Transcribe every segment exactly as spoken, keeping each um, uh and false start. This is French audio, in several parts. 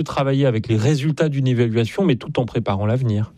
travailler avec les résultats d'une évaluation, mais tout en préparant l'avenir.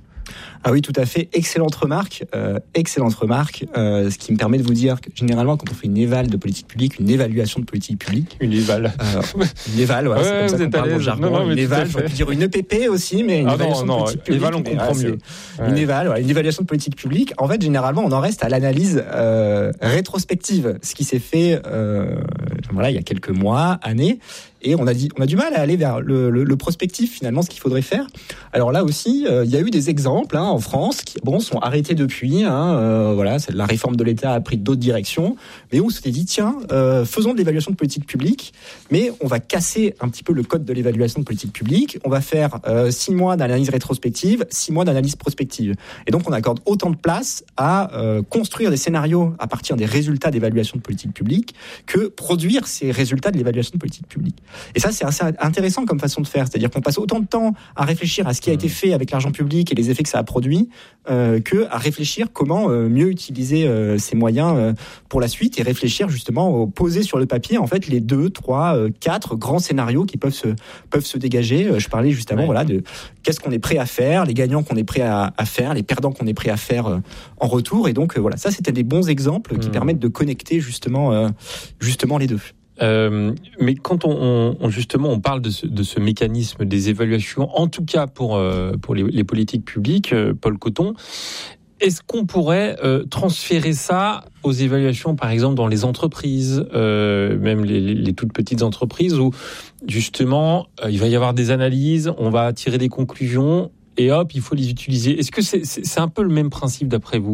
Ah oui, tout à fait. Excellente remarque. Euh, excellente remarque. Euh, ce qui me permet de vous dire que généralement, quand on fait une éval de politique publique, une évaluation de politique publique. Une éval. Euh, une éval, voilà, ouais, c'est comme ça qu'on parle dans le jargon. Non, non, une éval, j'aurais pu dire une E P P aussi, mais une ah évaluation non, non, de politique publique. Éval, on comprend mais, mieux. Ouais. Une éval, voilà, une évaluation de politique publique. En fait, généralement, on en reste à l'analyse euh, rétrospective, ce qui s'est fait, euh, voilà, il y a quelques mois, années. Et on a, dit, on a du mal à aller vers le, le, le prospectif, finalement, ce qu'il faudrait faire. Alors là aussi, euh, il y a eu des exemples hein, en France qui bon, sont arrêtés depuis. Hein, euh, voilà, la réforme de l'État a pris d'autres directions. Mais on s'était dit, tiens, euh, faisons de l'évaluation de politique publique, mais on va casser un petit peu le code de l'évaluation de politique publique. On va faire euh, six mois d'analyse rétrospective, six mois d'analyse prospective. Et donc, on accorde autant de place à euh, construire des scénarios à partir des résultats d'évaluation de politique publique que produire ces résultats de l'évaluation de politique publique. Et ça, c'est assez intéressant comme façon de faire. C'est-à-dire qu'on passe autant de temps à réfléchir à ce qui a été fait avec l'argent public et les effets que ça a produit, euh, que à réfléchir comment euh, mieux utiliser euh, ces moyens euh, pour la suite et réfléchir justement au poser sur le papier en fait les deux, trois, euh, quatre grands scénarios qui peuvent se peuvent se dégager. Euh, je parlais justement ouais. voilà de qu'est-ce qu'on est prêt à faire, les gagnants qu'on est prêt à, à faire, les perdants qu'on est prêt à faire euh, en retour. Et donc euh, voilà, ça c'était des bons exemples qui mmh. permettent de connecter justement euh, justement les deux. Euh, mais quand on, on justement on parle de ce, de ce mécanisme des évaluations, en tout cas pour euh, pour les, les politiques publiques, euh, Paul Cotton, est-ce qu'on pourrait euh, transférer ça aux évaluations, par exemple dans les entreprises, euh, même les, les, les toutes petites entreprises, où justement euh, il va y avoir des analyses, on va tirer des conclusions et hop, il faut les utiliser. Est-ce que c'est, c'est, c'est un peu le même principe d'après vous ?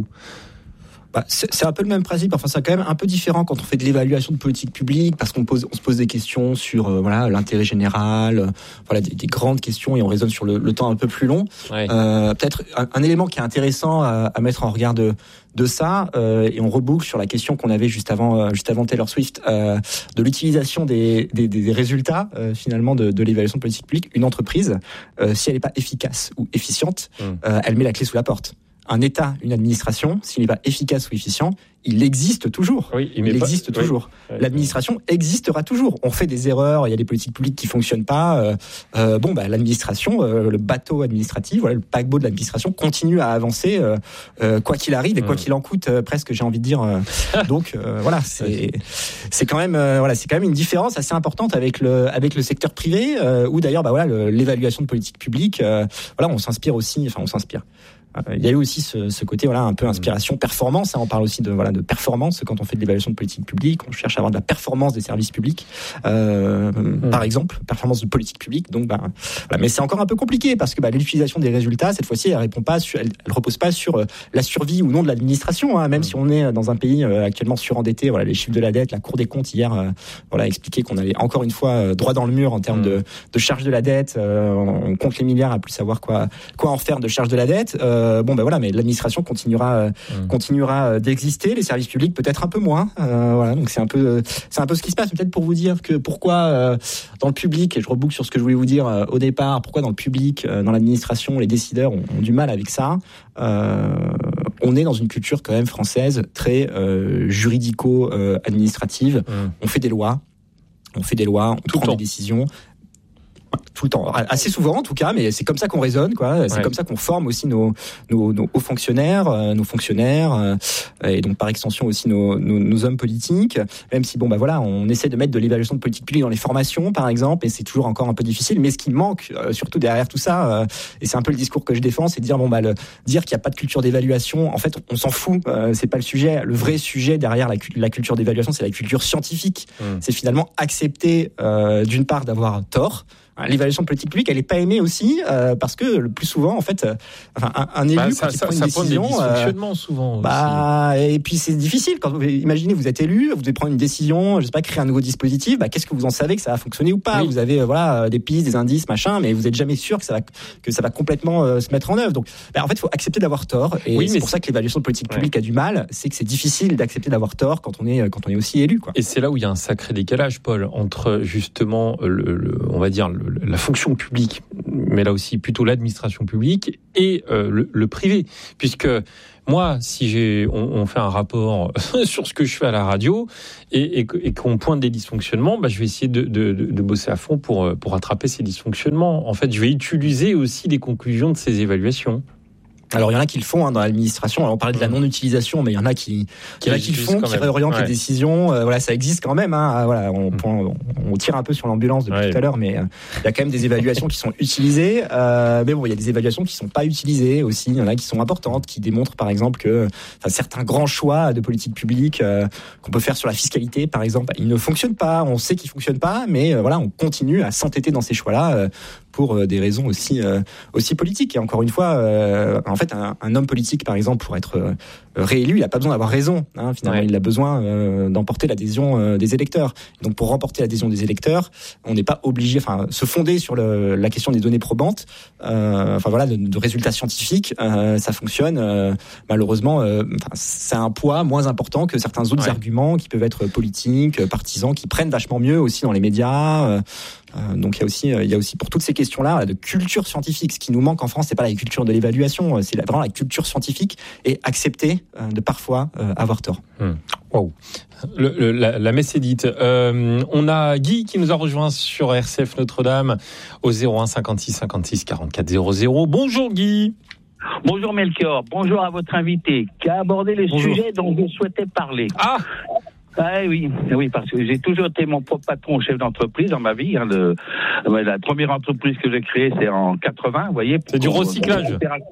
Bah, c'est, c'est un peu le même principe. Enfin, c'est quand même un peu différent quand on fait de l'évaluation de politique publique, parce qu'on pose, on se pose des questions sur euh, voilà l'intérêt général, euh, voilà des, des grandes questions, et on raisonne sur le, le temps un peu plus long. Ouais. Euh, peut-être un, un élément qui est intéressant à, à mettre en regard de, de ça, euh, et on reboucle sur la question qu'on avait juste avant, euh, juste avant Taylor Swift, euh, de l'utilisation des, des, des résultats euh, finalement de, de l'évaluation de politique publique. Une entreprise, euh, si elle n'est pas efficace ou efficiente, mmh. euh, elle met la clé sous la porte. Un État, une administration, s'il n'est pas efficace ou efficient, il existe toujours. Oui, il, il existe pas... toujours. Oui. L'administration existera toujours. On fait des erreurs, il y a des politiques publiques qui fonctionnent pas. Euh, euh, bon, bah, l'administration, euh, le bateau administratif, voilà, le paquebot de l'administration continue à avancer, euh, euh, quoi qu'il arrive et quoi mmh. qu'il en coûte, euh, presque, j'ai envie de dire. Euh, donc, euh, voilà, c'est, c'est quand même, euh, voilà, c'est quand même une différence assez importante avec le, avec le secteur privé, euh, où d'ailleurs, bah voilà, le, l'évaluation de politique publique, euh, voilà, on s'inspire aussi, enfin, on s'inspire. Il y a eu aussi ce, ce côté voilà un peu inspiration performance, hein, on parle aussi de voilà de performance quand on fait de l'évaluation de politique publique, on cherche à avoir de la performance des services publics, euh, mmh. par exemple performance de politique publique. Donc bah voilà, mais c'est encore un peu compliqué parce que bah, l'utilisation des résultats cette fois-ci elle répond pas sur, elle, elle repose pas sur euh, la survie ou non de l'administration, hein, même mmh. si on est dans un pays euh, actuellement surendetté. Voilà, les chiffres de la dette, la Cour des comptes hier euh, voilà expliqué qu'on allait encore une fois euh, droit dans le mur en termes mmh. de, de charge de la dette. Euh, on compte les milliards à plus savoir quoi quoi en faire de charge de la dette. Euh, Euh, bon ben voilà, mais l'administration continuera euh, mmh. continuera d'exister, les services publics peut-être un peu moins. Euh, voilà, donc c'est un peu c'est un peu ce qui se passe. Peut-être pour vous dire que pourquoi euh, dans le public, et je reboucle sur ce que je voulais vous dire euh, au départ, pourquoi dans le public, euh, dans l'administration, les décideurs ont, ont du mal avec ça. Euh, on est dans une culture quand même française très euh, juridico-administrative. Euh, mmh. On fait des lois, on fait des lois, on Tout prend des décisions. Tout le temps, assez souvent en tout cas, mais c'est comme ça qu'on raisonne, quoi. C'est ouais. comme ça qu'on forme aussi nos, nos, nos hauts fonctionnaires, euh, nos fonctionnaires, euh, et donc par extension aussi nos, nos, nos hommes politiques. Même si bon bah voilà, on essaie de mettre de l'évaluation de politique publique dans les formations, par exemple, et c'est toujours encore un peu difficile. Mais ce qui manque, euh, surtout derrière tout ça, euh, et c'est un peu le discours que je défends, c'est de dire bon bah le, dire qu'il n'y a pas de culture d'évaluation. En fait, on s'en fout. Euh, c'est pas le sujet. Le vrai sujet derrière la, la culture d'évaluation, c'est la culture scientifique. Mmh. C'est finalement accepter euh, d'une part d'avoir tort. L'évaluation de politique publique, elle n'est pas aimée aussi euh, parce que le plus souvent, en fait, euh, enfin, un, un élu bah, quand ça, il ça, prend une ça décision, des dysfonctionnements euh, souvent. Bah, et puis c'est difficile quand vous imaginez vous êtes élu, vous devez prendre une décision, je sais pas, créer un nouveau dispositif. Bah, qu'est-ce que vous en savez que ça va fonctionner ou pas? Oui. Vous avez euh, voilà des pistes, des indices, machin, mais vous êtes jamais sûr que ça va que ça va complètement euh, se mettre en œuvre. Donc, bah, en fait, il faut accepter d'avoir tort. Et oui, c'est pour c'est... ça que l'évaluation de politique publique ouais. a du mal, c'est que c'est difficile d'accepter d'avoir tort quand on est quand on est aussi élu, quoi. Et c'est là où il y a un sacré décalage, Paul, entre justement le, le on va dire le, la fonction publique mais là aussi plutôt l'administration publique et euh, le, le privé, puisque moi, si j'ai, on, on fait un rapport sur ce que je fais à la radio et, et, et qu'on pointe des dysfonctionnements, bah, je vais essayer de, de, de bosser à fond pour, pour rattraper ces dysfonctionnements. En fait, je vais utiliser aussi les conclusions de ces évaluations. Alors il y en a qui le font hein, dans l'administration. Alors on parlait de la non-utilisation, mais il y en a qui, qui, il y en a qui le font, qui réorientent ouais. les décisions. Euh, voilà, ça existe quand même. Hein. Voilà, on, on, on tire un peu sur l'ambulance depuis ouais. tout à l'heure, mais euh, il y a quand même des évaluations qui sont utilisées. Euh, mais bon, il y a des évaluations qui sont pas utilisées aussi. Il y en a qui sont importantes, qui démontrent par exemple que enfin, certains grands choix de politique publique euh, qu'on peut faire sur la fiscalité, par exemple, ils ne fonctionnent pas. On sait qu'ils fonctionnent pas, mais euh, voilà, on continue à s'entêter dans ces choix-là. Euh, pour euh, des raisons aussi euh, aussi politiques. Et encore une fois, euh, en fait, un, un homme politique, par exemple, pour être euh, réélu, il n'a pas besoin d'avoir raison. Hein, finalement, ouais. il a besoin euh, d'emporter l'adhésion euh, des électeurs. Donc, pour remporter l'adhésion des électeurs, on n'est pas obligé, enfin, se fonder sur le, la question des données probantes. Euh, enfin voilà, de, de résultats scientifiques, euh, ça fonctionne. Euh, malheureusement, euh, c'est un poids moins important que certains autres ouais. arguments qui peuvent être politiques, partisans, qui prennent vachement mieux aussi dans les médias. Euh, Euh, donc il y a aussi il y a aussi pour toutes ces questions-là de culture scientifique. Ce qui nous manque en France, c'est pas la culture de l'évaluation, c'est la, vraiment la culture scientifique et accepter euh, de parfois euh, avoir tort. Mmh. Wow. Le, le, la, la messe est dite. Euh, on a Guy qui nous a rejoint sur R C F Notre-Dame au zéro un cinquante-six cinquante-six quarante-quatre zéro zéro. Bonjour Guy. Bonjour Melchior, bonjour à votre invité qui a abordé le bonjour. sujet dont je souhaitais parler. Ah. Ah oui, oui, parce que j'ai toujours été mon propre patron, chef d'entreprise dans ma vie. Hein, le, la première entreprise que j'ai créée, c'est en quatre-vingts, vous voyez. C'est du recyclage.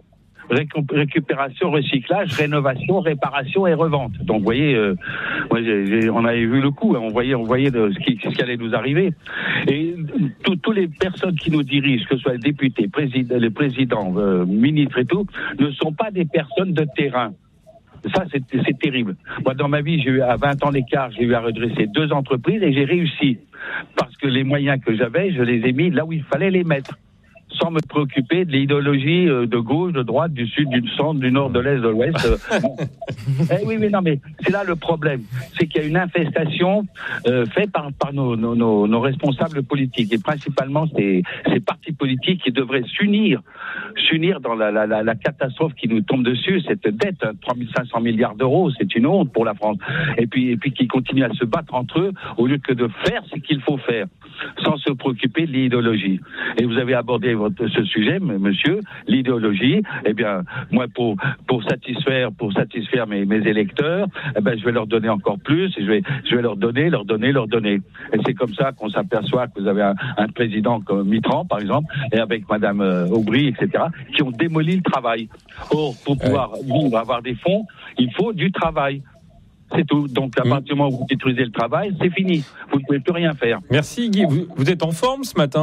Récupération, recyclage, rénovation, réparation et revente. Donc, vous voyez, euh, moi, j'ai, j'ai, on avait vu le coup. Hein, on voyait, on voyait de, ce, qui, ce qui allait nous arriver. Et toutes les personnes qui nous dirigent, que ce soit les députés, président, les présidents, euh, ministres et tout, ne sont pas des personnes de terrain. Ça, c'est, c'est terrible. Moi, dans ma vie, j'ai eu, à vingt ans d'écart, j'ai eu à redresser deux entreprises et j'ai réussi. Parce que les moyens que j'avais, je les ai mis là où il fallait les mettre. Sans me préoccuper de l'idéologie de gauche, de droite, du sud, du centre, du nord, de l'est, de l'ouest. eh oui, mais non, mais c'est là le problème. C'est qu'il y a une infestation euh, faite par, par nos, nos, nos, nos responsables politiques. Et principalement, ces, ces partis politiques qui devraient s'unir, s'unir dans la, la, la, la catastrophe qui nous tombe dessus, cette dette, hein, trois mille cinq cents milliards d'euros, c'est une honte pour la France. Et puis, et puis qui continuent à se battre entre eux, au lieu que de faire ce qu'il faut faire, sans se préoccuper de l'idéologie. Et vous avez abordé votre, ce sujet, monsieur, l'idéologie. Eh bien, moi, pour pour satisfaire pour satisfaire mes, mes électeurs, eh ben, je vais leur donner encore plus. Et je vais je vais leur donner, leur donner, leur donner. Et c'est comme ça qu'on s'aperçoit que vous avez un, un président comme Mitterrand, par exemple, et avec Madame euh, Aubry, et cetera, qui ont démoli le travail. Or, pour pouvoir vivre, avoir des fonds, il faut du travail. C'est tout. Donc, à partir du moment où vous détruisez le travail, c'est fini. Vous ne pouvez plus rien faire. Merci Guy. Vous, vous êtes en forme ce matin ?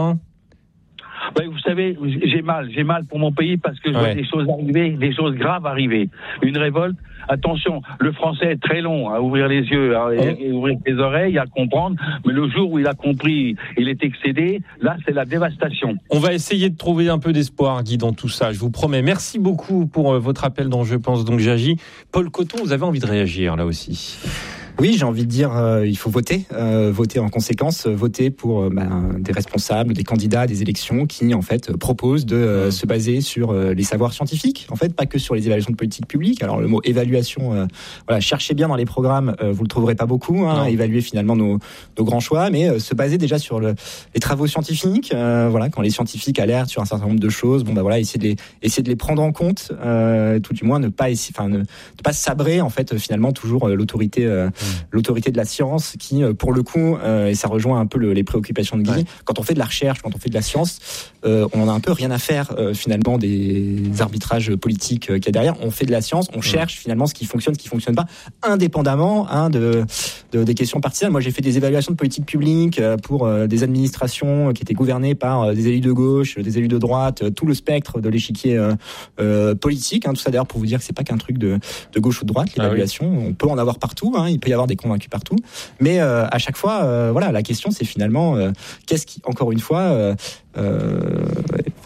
Ben, vous savez, j'ai mal. J'ai mal pour mon pays parce que je vois ouais. des choses arriver, des choses graves arriver. Une révolte. Attention, le français est très long à ouvrir les yeux, à oh. ouvrir les oreilles, à comprendre. Mais le jour où il a compris, il est excédé. Là, c'est la dévastation. On va essayer de trouver un peu d'espoir, Guy, dans tout ça. Je vous promets. Merci beaucoup pour euh, votre appel dans Je pense donc j'agis. Paul Coton, vous avez envie de réagir là aussi? Oui, j'ai envie de dire, euh, il faut voter, euh, voter en conséquence, voter pour euh, ben, des responsables, des candidats, des élections qui en fait proposent de euh, se baser sur euh, les savoirs scientifiques, en fait, pas que sur les évaluations de politique publique. Alors le mot évaluation, euh, voilà, cherchez bien dans les programmes, euh, vous le trouverez pas beaucoup, hein, évaluer finalement nos, nos grands choix, mais euh, se baser déjà sur le, les travaux scientifiques. Euh, voilà, quand les scientifiques alertent sur un certain nombre de choses, bon bah voilà, essayer de les, essayer de les prendre en compte, euh, tout du moins ne pas essayer, enfin ne, ne pas sabrer en fait finalement toujours euh, l'autorité. Euh, l'autorité de la science qui, pour le coup, euh, et ça rejoint un peu le, les préoccupations de Guy, ouais. quand on fait de la recherche, quand on fait de la science, euh, on en a un peu rien à faire euh, finalement des arbitrages politiques euh, qu'il y a derrière. On fait de la science, on ouais. cherche finalement ce qui fonctionne, ce qui fonctionne pas, indépendamment hein, de, de des questions partisanes. Moi, j'ai fait des évaluations de politique publique euh, pour euh, des administrations qui étaient gouvernées par euh, des élus de gauche, des élus de droite, euh, tout le spectre de l'échiquier euh, euh, politique. Hein, tout ça d'ailleurs pour vous dire que c'est pas qu'un truc de, de gauche ou de droite. L'évaluation, ah oui. on peut en avoir partout. Hein, il peut y avoir des convaincus partout, mais euh, à chaque fois, euh, voilà, la question c'est finalement euh, qu'est-ce qui, encore une fois, euh, euh,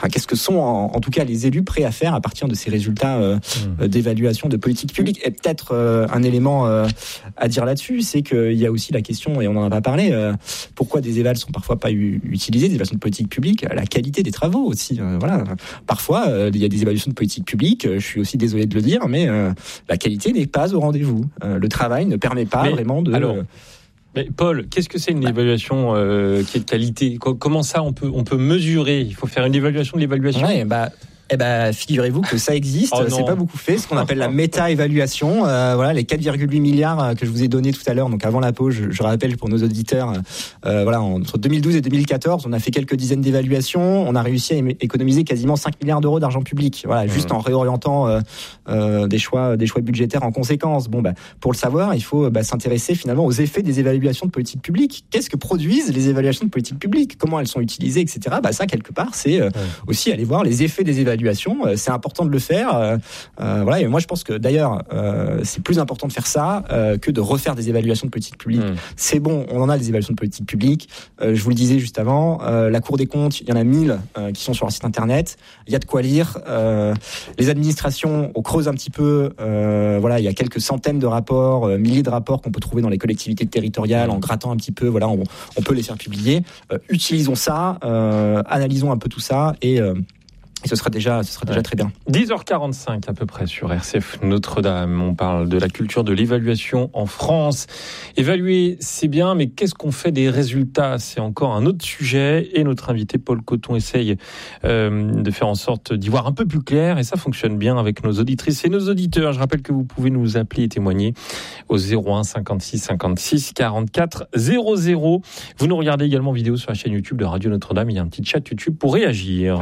enfin, qu'est-ce que sont en, en tout cas les élus prêts à faire à partir de ces résultats euh, mmh. d'évaluation de politique publique. Et peut-être euh, un élément euh, à dire là-dessus, c'est qu'il y a aussi la question, et on n'en a pas parlé, euh, pourquoi des évals sont parfois pas u- utilisés, des évaluations de politique publique, la qualité des travaux aussi. Euh, voilà, parfois euh, il y a des évaluations de politique publique. Je suis aussi désolé de le dire, mais euh, la qualité n'est pas au rendez-vous. Euh, le travail ne permet pas mais, vraiment de. Alors... Mais Paul, qu'est-ce que c'est une évaluation euh, qui est de qualité ? Comment ça on peut on peut mesurer ? Il faut faire une évaluation de l'évaluation. Ouais, bah. Eh ben, figurez-vous que ça existe. Oh c'est pas beaucoup fait. Ce qu'on appelle la méta-évaluation. Euh, voilà, les quatre virgule huit milliards que je vous ai donnés tout à l'heure. Donc avant la pause, je, je rappelle pour nos auditeurs. Euh, voilà, entre deux mille douze et deux mille quatorze, on a fait quelques dizaines d'évaluations. On a réussi à économiser quasiment cinq milliards d'euros d'argent public. Voilà, mmh. juste en réorientant euh, euh, des choix, des choix budgétaires en conséquence. Bon, bah, pour le savoir, il faut bah, s'intéresser finalement aux effets des évaluations de politique publique. Qu'est-ce que produisent les évaluations de politique publique ? Comment elles sont utilisées, et cetera. Bah ça, quelque part, c'est euh, mmh. aussi aller voir les effets des évaluations. C'est important de le faire. Euh, euh, voilà. Et moi, je pense que d'ailleurs, euh, c'est plus important de faire ça euh, que de refaire des évaluations de politique publique. Mmh. C'est bon, on en a des évaluations de politique publique. Euh, je vous le disais juste avant, euh, la Cour des comptes, il y en a mille euh, qui sont sur leur site internet. Il y a de quoi lire. Euh, les administrations, on creuse un petit peu. Euh, voilà, il y a quelques centaines de rapports, euh, milliers de rapports qu'on peut trouver dans les collectivités territoriales. En grattant un petit peu, voilà, on, on peut les faire publier. Euh, utilisons ça, euh, analysons un peu tout ça et euh, Et ce sera déjà, ce sera déjà ouais. très bien. dix heures quarante-cinq à peu près sur R C F Notre-Dame. On parle de la culture de l'évaluation en France. Évaluer, c'est bien, mais qu'est-ce qu'on fait des résultats ? C'est encore un autre sujet. Et notre invité Paul Coton essaye euh, de faire en sorte d'y voir un peu plus clair. Et ça fonctionne bien avec nos auditrices et nos auditeurs. Je rappelle que vous pouvez nous appeler et témoigner au zéro un cinquante-six cinquante-six quarante-quatre zéro zéro. Vous nous regardez également en vidéo sur la chaîne YouTube de Radio Notre-Dame. Il y a un petit chat YouTube pour réagir.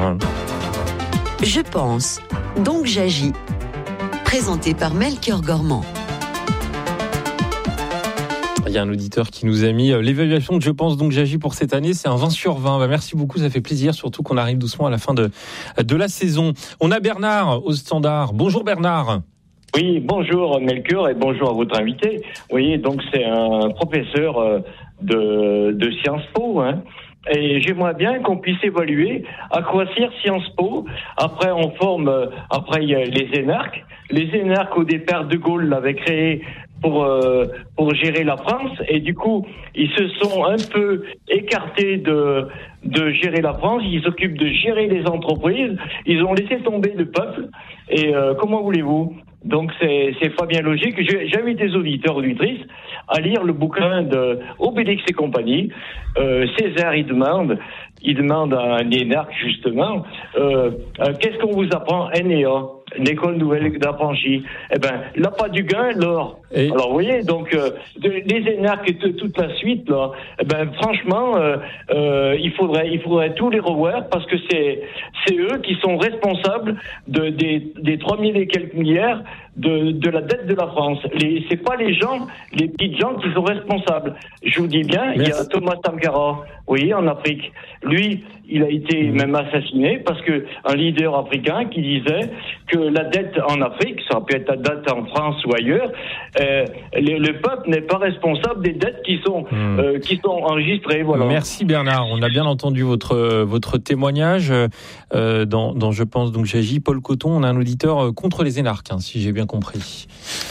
Je pense, donc j'agis. Présenté par Melchior Gormand. Il y a un auditeur qui nous a mis l'évaluation de Je pense, donc j'agis pour cette année. C'est un vingt sur vingt. Bah, merci beaucoup, ça fait plaisir, surtout qu'on arrive doucement à la fin de, de la saison. On a Bernard au standard. Bonjour Bernard. Oui, bonjour Melchior et bonjour à votre invité. Vous voyez, donc c'est un professeur de, de Sciences Po, hein. Et j'aimerais bien qu'on puisse évaluer à quoi sert Sciences Po. Après, on forme, après il y a les énarques. Les énarques, au départ, De Gaulle l'avait créé pour euh, pour gérer la France, et du coup, ils se sont un peu écartés de de gérer la France. Ils s'occupent de gérer les entreprises. Ils ont laissé tomber le peuple. Et euh, comment voulez-vous ? Donc c'est c'est pas bien logique. J'invite des auditeurs, auditrices à lire le bouquin de Obélix et compagnie. Euh, César, il demande, il demande à un énarque justement, euh, euh, qu'est-ce qu'on vous apprend, N E A, l'école nouvelle d'affranchis. Eh ben, l'appât du gain, l'or. Et... Alors, vous voyez, donc euh, les énarques et t- toute la suite là, eh ben, franchement, euh, euh, il faudrait, il faudrait tous les revoir parce que c'est, c'est eux qui sont responsables de des des trois mille et quelques milliards de de la dette de la France. Les, c'est pas les gens, les petites gens qui sont responsables. Je vous dis bien, Merci. Il y a Thomas Sankara, oui, en Afrique. Lui, il a été mmh. même assassiné parce que un leader africain qui disait que la dette en Afrique, ça peut être la dette en France ou ailleurs, euh, le, le peuple n'est pas responsable des dettes qui sont mmh. euh, qui sont enregistrées. Voilà. Merci Bernard. On a bien entendu votre votre témoignage euh, dans dans Je pense donc j'agis. Paul Coton, on a un auditeur contre les énarques, hein, si j'ai bien compris.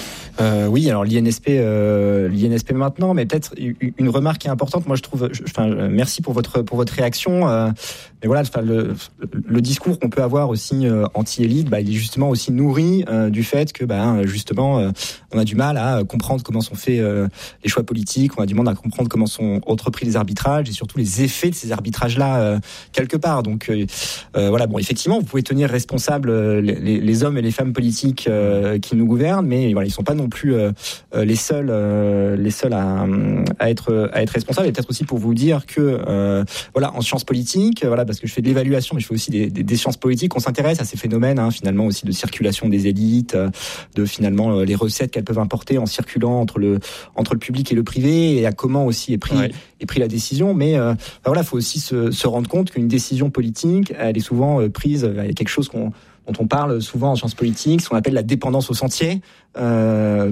Euh, oui, alors l'I N S P, euh, l'I N S P maintenant, mais peut-être une remarque qui est importante. Moi, je trouve, je, enfin, merci pour votre pour votre réaction. Euh, mais voilà, enfin, le, le discours qu'on peut avoir aussi euh, anti-élite, bah, il est justement aussi nourri euh, du fait que, bah, justement, euh, on a du mal à comprendre comment sont faits euh, les choix politiques, on a du mal à comprendre comment sont entrepris les arbitrages et surtout les effets de ces arbitrages-là euh, quelque part. Donc, euh, euh, voilà, bon, effectivement, vous pouvez tenir responsables euh, les, les hommes et les femmes politiques euh, qui nous gouvernent, mais voilà, ils sont pas non plus euh, les seuls, euh, les seuls à, à être à être responsables. Et peut-être aussi pour vous dire que, euh, voilà, en sciences politiques, voilà. Parce que je fais de l'évaluation, mais je fais aussi des, des, des sciences politiques. On s'intéresse à ces phénomènes, hein, finalement aussi de circulation des élites, de finalement euh, les recettes qu'elles peuvent importer en circulant entre le entre le public et le privé, et à comment aussi est pris ouais. est pris la décision. Mais euh, ben voilà, faut aussi se, se rendre compte qu'une décision politique, elle est souvent euh, prise. Il y a quelque chose qu'on dont on parle souvent en sciences politiques, ce qu'on appelle la dépendance au sentier. Euh,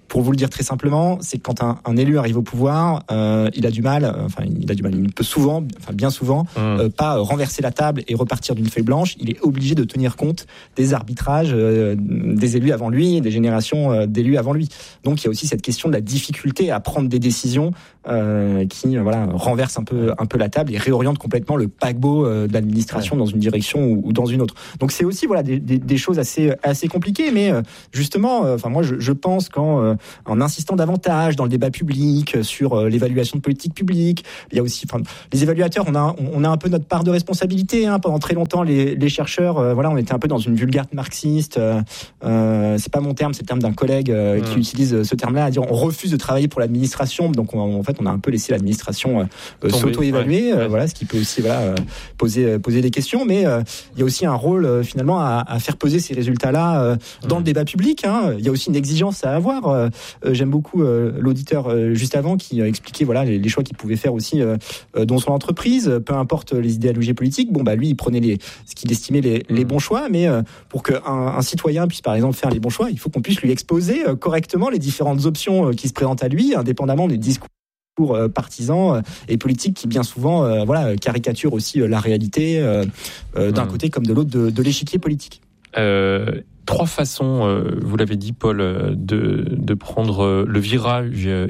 Pour vous le dire très simplement, c'est que quand un, un élu arrive au pouvoir, euh, il a du mal, euh, enfin il a du mal, il peut souvent, enfin bien souvent, mmh. euh, pas renverser la table et repartir d'une feuille blanche. Il est obligé de tenir compte des arbitrages euh, des élus avant lui, des générations euh, d'élus avant lui. Donc il y a aussi cette question de la difficulté à prendre des décisions euh, qui euh, voilà renversent un peu un peu la table et réorientent complètement le paquebot euh, de l'administration ouais. dans une direction ou, ou dans une autre. Donc c'est aussi voilà des, des, des choses assez assez compliquées, mais euh, justement, enfin euh, moi je, je pense qu'en euh, en insistant davantage dans le débat public sur euh, l'évaluation de politique publique. Il y a aussi, enfin, les évaluateurs, on a, on a un peu notre part de responsabilité. Hein. Pendant très longtemps, les, les chercheurs, euh, voilà, on était un peu dans une vulgate marxiste. Euh, euh, c'est pas mon terme, c'est le terme d'un collègue euh, mmh. qui utilise ce terme-là, à dire on refuse de travailler pour l'administration. Donc, on, en fait, on a un peu laissé l'administration euh, s'auto-évaluer. Ouais. Euh, voilà, ce qui peut aussi, voilà, euh, poser, poser des questions. Mais euh, il y a aussi un rôle euh, finalement à, à faire peser ces résultats-là euh, dans mmh. le débat public. Hein. Il y a aussi une exigence à avoir. Euh, Euh, j'aime beaucoup euh, l'auditeur euh, juste avant qui euh, expliquait voilà les, les choix qu'il pouvait faire aussi euh, euh, dans son entreprise, peu importe les idéologies politiques. Bon bah lui il prenait les ce qu'il estimait les, les bons choix, mais euh, pour qu'un un citoyen puisse par exemple faire les bons choix, il faut qu'on puisse lui exposer euh, correctement les différentes options euh, qui se présentent à lui, indépendamment des discours euh, partisans euh, et politiques qui bien souvent euh, voilà caricaturent aussi euh, la réalité euh, euh, d'un mmh. côté comme de l'autre de, de l'échiquier politique. Euh... Trois façons, euh, vous l'avez dit, Paul, de, de prendre euh, le virage euh,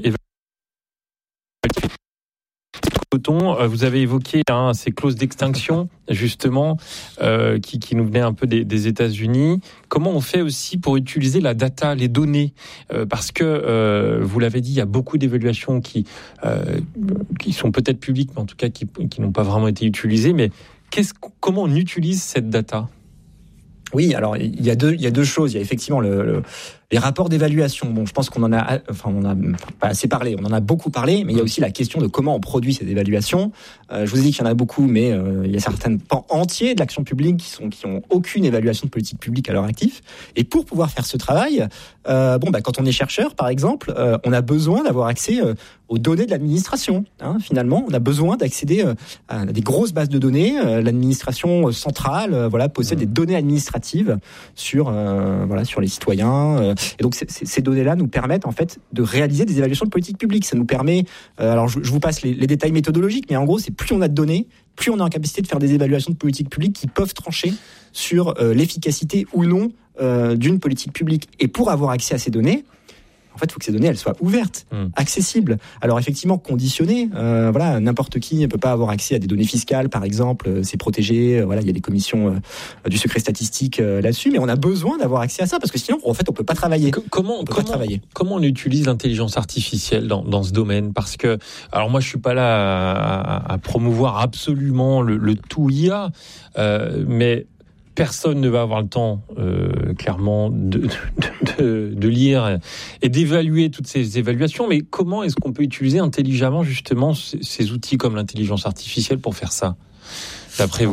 Coton. Vous avez évoqué hein, ces clauses d'extinction, justement, euh, qui, qui nous venaient un peu des, des États-Unis. Comment on fait aussi pour utiliser la data, les données euh, parce que, euh, vous l'avez dit, il y a beaucoup d'évaluations qui, euh, qui sont peut-être publiques, mais en tout cas qui, qui n'ont pas vraiment été utilisées. Mais qu'est-ce, comment on utilise cette data ? Oui, alors il y a deux, il y a deux choses. Il y a effectivement le, le, les rapports d'évaluation. Bon, je pense qu'on en a, enfin, on a pas assez parlé. On en a beaucoup parlé, mais il y a aussi la question de comment on produit ces évaluations. Euh, je vous ai dit qu'il y en a beaucoup, mais euh, il y a certains pans entiers de l'action publique qui sont qui ont aucune évaluation de politique publique à leur actif. Et pour pouvoir faire ce travail, euh, bon, bah, quand on est chercheur, par exemple, euh, on a besoin d'avoir accès euh, aux données de l'administration. Hein, finalement, on a besoin d'accéder euh, à des grosses bases de données. Euh, l'administration centrale, euh, voilà, possède mmh. des données administratives sur, euh, voilà, sur les citoyens. Euh, et donc, c- c- ces données-là nous permettent en fait de réaliser des évaluations de politique publique. Ça nous permet, euh, alors je, je vous passe les, les détails méthodologiques, mais en gros, c'est plus on a de données, plus on est en capacité de faire des évaluations de politique publique qui peuvent trancher sur euh, l'efficacité ou non euh, d'une politique publique. Et pour avoir accès à ces données, en fait, il faut que ces données elles soient ouvertes, mmh. accessibles. Alors effectivement, conditionnées. Euh, voilà, n'importe qui ne peut pas avoir accès à des données fiscales, par exemple. Euh, c'est protégé. Euh, voilà, il y a des commissions euh, du secret statistique euh, là-dessus, mais on a besoin d'avoir accès à ça parce que sinon, en fait, on peut pas travailler. Que, comment, on peut comment, pas travailler. Comment on utilise l'intelligence artificielle dans, dans ce domaine ? Parce que, alors moi, je suis pas là à, à promouvoir absolument le, le tout I A, euh, mais personne ne va avoir le temps, euh, clairement, de, de, de, de lire et d'évaluer toutes ces évaluations. Mais comment est-ce qu'on peut utiliser intelligemment, justement, ces, ces outils comme l'intelligence artificielle pour faire ça, d'après vous ?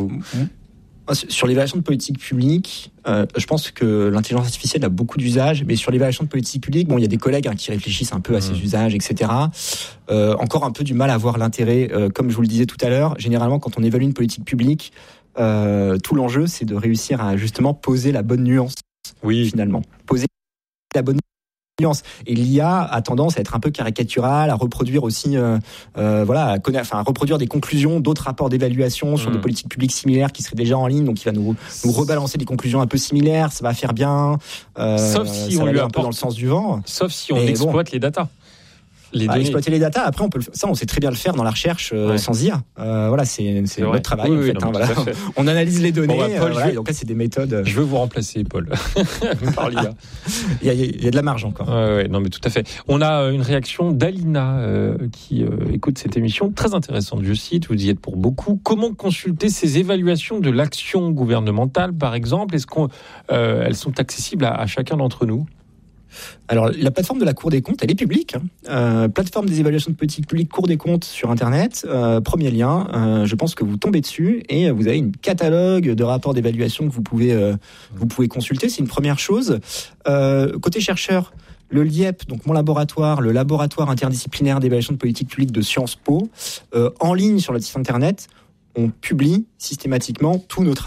Sur l'évaluation de politique publique, euh, je pense que l'intelligence artificielle a beaucoup d'usages, mais sur l'évaluation de politique publique, bon, il y a des collègues hein, qui réfléchissent un peu à ces mmh. usages, et cetera. Euh, encore un peu du mal à voir l'intérêt, euh, comme je vous le disais tout à l'heure. Généralement, quand on évalue une politique publique, Euh, tout l'enjeu, c'est de réussir à justement poser la bonne nuance. Oui. Finalement, poser la bonne nuance. Et l'I A a tendance à être un peu caricaturale, à reproduire aussi, euh, euh, voilà, à, connaître, enfin, à reproduire des conclusions d'autres rapports d'évaluation sur mmh. des politiques publiques similaires qui seraient déjà en ligne. Donc, il va nous, nous rebalancer des conclusions un peu similaires. Ça va faire bien. Euh, sauf si on lui apporte un peu dans le sens du vent. Sauf si on Mais exploite bon. les datas. Les à exploiter les datas. Après, on peut le, ça, on sait très bien le faire dans la recherche euh, ouais. sans I A. Euh, voilà, c'est, c'est, c'est notre travail oui, en oui, fait. Non, hein, voilà. fait. On analyse les données. Bon, bah, Paul, euh, voilà, vais... Donc là, c'est des méthodes. Je veux vous remplacer, Paul, par l'I A. il, y a, il y a de la marge encore. Ouais, ouais, non, mais tout à fait. On a une réaction d'Alina euh, qui euh, écoute cette émission très intéressante. Je cite, vous y êtes pour beaucoup. Comment consulter ces évaluations de l'action gouvernementale, par exemple ? Est-ce qu'elles euh, sont accessibles à, à chacun d'entre nous ? Alors, la plateforme de la Cour des comptes, elle est publique. Euh, plateforme des évaluations de politique publique, Cour des comptes sur Internet. Euh, premier lien, euh, je pense que vous tombez dessus et vous avez une catalogue de rapports d'évaluation que vous pouvez, euh, vous pouvez consulter. C'est une première chose. Euh, côté chercheur, le L I E P, donc mon laboratoire, le laboratoire interdisciplinaire d'évaluation de politique publique de Sciences Po, euh, en ligne sur le site Internet, on publie systématiquement tous nos travaux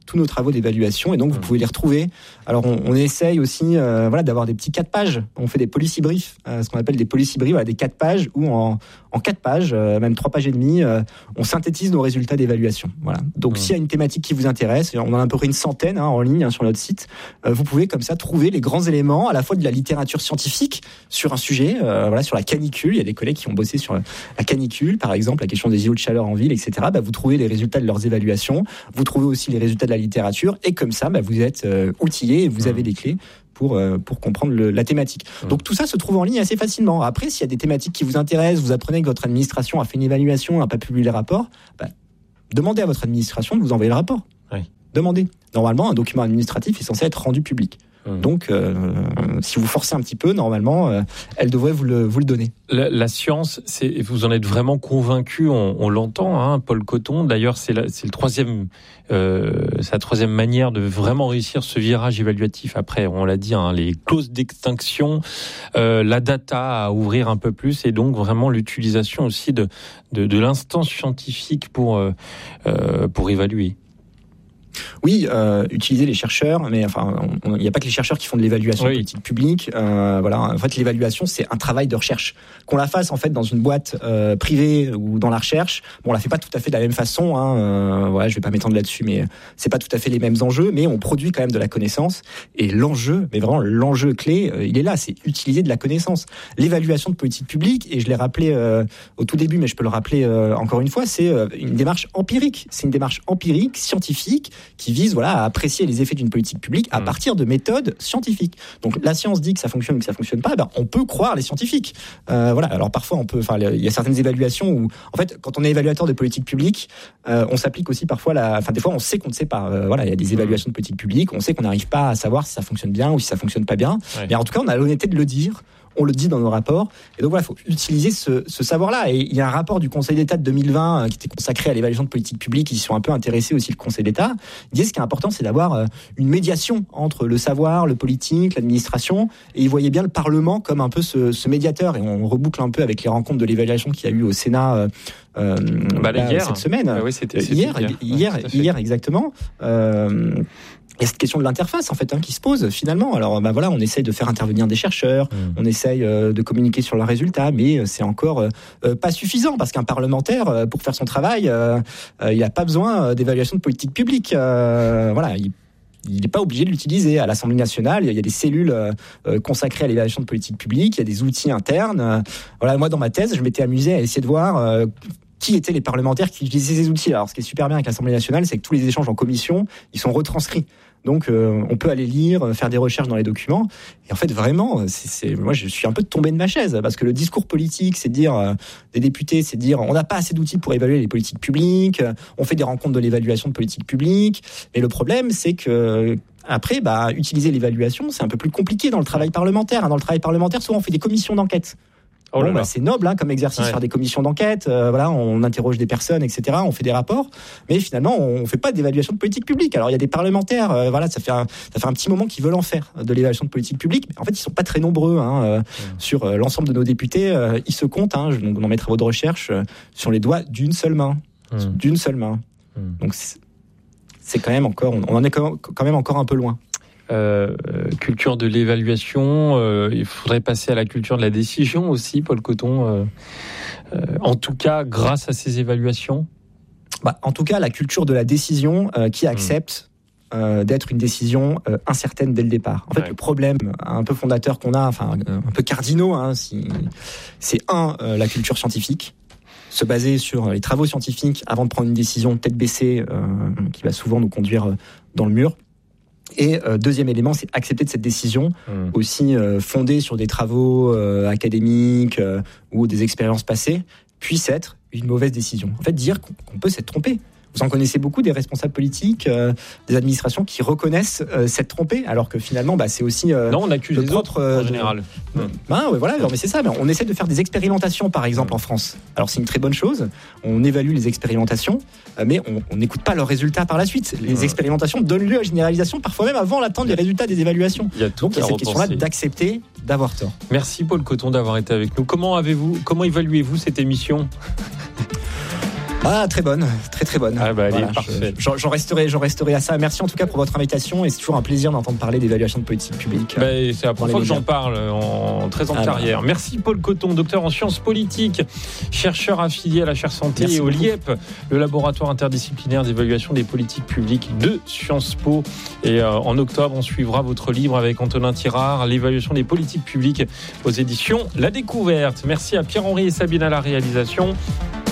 tous nos travaux d'évaluation, et donc vous pouvez les retrouver. Alors on, on essaye aussi euh, voilà, d'avoir des petits quatre pages. On fait des policy briefs, euh, ce qu'on appelle des policy briefs, voilà, des quatre pages où en, en quatre pages, euh, même trois pages et demie, euh, on synthétise nos résultats d'évaluation. Voilà. Donc mmh. s'il y a une thématique qui vous intéresse, on en a à peu près une centaine hein, en ligne hein, sur notre site, euh, vous pouvez comme ça trouver les grands éléments à la fois de la littérature scientifique sur un sujet, euh, voilà, sur la canicule. Il y a des collègues qui ont bossé sur la canicule, par exemple, la question des îlots de chaleur en ville, et cetera. Bah, vous trouvez les résultats de leurs évaluations, vous trouvez aussi les résultats de la littérature, et comme ça, bah, vous êtes euh, outillé et vous mmh. avez les clés pour euh, pour comprendre le, la thématique. Mmh. Donc tout ça se trouve en ligne assez facilement. Après, s'il y a des thématiques qui vous intéressent, vous apprenez que votre administration a fait une évaluation, n'a pas publié le rapport, bah, demandez à votre administration de vous envoyer le rapport. Oui. Demandez. Normalement, un document administratif est censé être rendu public. Donc, euh, si vous forcez un petit peu, normalement, euh, elle devrait vous le, vous le donner. La, la science, c'est, vous en êtes vraiment convaincu, on, on l'entend, hein, Paul Coton. D'ailleurs, c'est, la, c'est le troisième, euh, c'est la troisième manière de vraiment réussir ce virage évaluatif. Après, on l'a dit, hein, les clauses d'extinction, euh, la data à ouvrir un peu plus, et donc vraiment l'utilisation aussi de, de, de l'instance scientifique pour, euh, euh, pour évaluer. Oui, euh, utiliser les chercheurs, mais enfin, il n'y a pas que les chercheurs qui font de l'évaluation oui. politique publique. Euh, voilà, en fait, l'évaluation, c'est un travail de recherche. Qu'on la fasse en fait dans une boîte euh, privée ou dans la recherche, bon, on la fait pas tout à fait de la même façon. Hein, euh, voilà, je vais pas m'étendre là-dessus, mais c'est pas tout à fait les mêmes enjeux, mais on produit quand même de la connaissance. Et l'enjeu, mais vraiment l'enjeu clé, euh, il est là, c'est utiliser de la connaissance. L'évaluation de politique publique, et je l'ai rappelé euh, au tout début, mais je peux le rappeler euh, encore une fois, c'est euh, une démarche empirique. C'est une démarche empirique, scientifique, qui vise voilà, à apprécier les effets d'une politique publique à mmh. partir de méthodes scientifiques. Donc la science dit que ça fonctionne ou que ça fonctionne pas, ben, on peut croire les scientifiques. Euh, voilà. Alors parfois, on peut, enfin, il y a certaines évaluations où, en fait, quand on est évaluateur de politique publique, euh, on s'applique aussi parfois la, enfin des fois, on sait qu'on ne sait pas. Euh, voilà, il y a des évaluations de politique publique, on sait qu'on n'arrive pas à savoir si ça fonctionne bien ou si ça fonctionne pas bien. Ouais. Mais en tout cas, on a l'honnêteté de le dire. On le dit dans nos rapports. Et donc voilà, il faut utiliser ce, ce savoir-là. Et il y a un rapport du Conseil d'État de deux mille vingt euh, qui était consacré à l'évaluation de politique publique. Ils y sont un peu intéressés aussi, le Conseil d'État. Ils disaient ce qui est important, c'est d'avoir euh, une médiation entre le savoir, le politique, l'administration. Et ils voyaient bien le Parlement comme un peu ce, ce médiateur. Et on reboucle un peu avec les rencontres de l'évaluation qu'il y a eu au Sénat euh, euh, bah, là, hier. cette semaine. Ah oui, c'était, c'était hier, hier, hier, ouais, hier exactement. Euh, Il y a cette question de l'interface en fait hein, qui se pose finalement. Alors ben voilà, on essaye de faire intervenir des chercheurs, mmh. on essaye euh, de communiquer sur leurs résultats, mais c'est encore euh, pas suffisant parce qu'un parlementaire euh, pour faire son travail, euh, euh, il n'a pas besoin d'évaluation de politique publique. Euh, voilà. Il, Il n'est pas obligé de l'utiliser. À l'Assemblée nationale, il y a des cellules euh, consacrées à l'évaluation de politique publique, il y a des outils internes. Euh, voilà, moi, dans ma thèse, je m'étais amusé à essayer de voir euh, qui étaient les parlementaires qui utilisaient ces outils. Alors, ce qui est super bien avec l'Assemblée nationale, c'est que tous les échanges en commission, ils sont retranscrits. Donc, euh, on peut aller lire, faire des recherches dans les documents. Et en fait, vraiment, c'est, c'est, moi, je suis un peu tombé de ma chaise parce que le discours politique, c'est de dire euh, des députés, c'est de dire on n'a pas assez d'outils pour évaluer les politiques publiques. On fait des rencontres de l'évaluation de politique publique. Mais le problème, c'est que après, bah, utiliser l'évaluation, c'est un peu plus compliqué dans le travail parlementaire. Dans le travail parlementaire, souvent, on fait des commissions d'enquête. Oh bon, bah, c'est noble hein, comme exercice, ouais. faire des commissions d'enquête, euh, voilà, on interroge des personnes, et cetera. On fait des rapports, mais finalement, on fait pas d'évaluation de politique publique. Alors, il y a des parlementaires, euh, voilà, ça fait un, ça fait un petit moment qu'ils veulent en faire de l'évaluation de politique publique. Mais en fait, ils sont pas très nombreux hein, euh, ouais. sur euh, l'ensemble de nos députés. Euh, ils se comptent, hein, donc dans mes travaux de recherche, euh, sur les doigts d'une seule main, mmh. d'une seule main. Mmh. Donc, c'est, c'est quand même encore, on en est quand même encore un peu loin. Euh, culture de l'évaluation, euh, il faudrait passer à la culture de la décision aussi, Paul Coton. Euh, euh, en tout cas, grâce à ces évaluations. Bah, en tout cas, la culture de la décision euh, qui accepte mmh. euh, d'être une décision euh, incertaine dès le départ. En fait, ouais. le problème un peu fondateur qu'on a, enfin un peu cardinaux, hein, si, c'est un euh, la culture scientifique. Se baser sur les travaux scientifiques avant de prendre une décision tête baissée euh, qui va souvent nous conduire dans le mur. Et euh, deuxième élément, c'est accepter de cette décision mmh. aussi euh, fondée sur des travaux euh, académiques euh, ou des expériences passées, puisse être une mauvaise décision. En fait, dire qu'on, qu'on peut s'être trompé. Vous en connaissez beaucoup des responsables politiques, euh, des administrations qui reconnaissent euh, s'être trompés, alors que finalement, bah, c'est aussi euh, non, on accuse le les propre autres, euh, en général. De... Mmh. Ben, ouais, voilà, non, mais c'est ça. Mais on essaie de faire des expérimentations, par exemple, mmh. en France. Alors c'est une très bonne chose. On évalue les expérimentations, euh, mais on n'écoute pas leurs résultats par la suite. Les mmh. expérimentations donnent lieu à généralisation, parfois même avant l'attente des résultats des évaluations. Il y a tout Donc il y a cette question-là d'accepter d'avoir tort. Merci Paul Coton d'avoir été avec nous. Comment avez-vous, comment évaluez-vous cette émission ? Ah, très bonne, très très bonne. Ah bah, elle voilà, est parfaite. Je, j'en, j'en, resterai, j'en resterai à ça. Merci en tout cas pour votre invitation et c'est toujours un plaisir d'entendre parler d'évaluation de politique publique. Bah, c'est la première fois que j'en parle en treize ans de ah carrière. Bah. Merci Paul Coton, docteur en sciences politiques, chercheur affilié à la chaire santé Merci et au beaucoup. L I E P, le laboratoire interdisciplinaire d'évaluation des politiques publiques de Sciences Po. Et euh, en octobre, on suivra votre livre avec Antonin Tirard, l'évaluation des politiques publiques aux éditions La Découverte. Merci à Pierre-Henri et Sabine à la réalisation.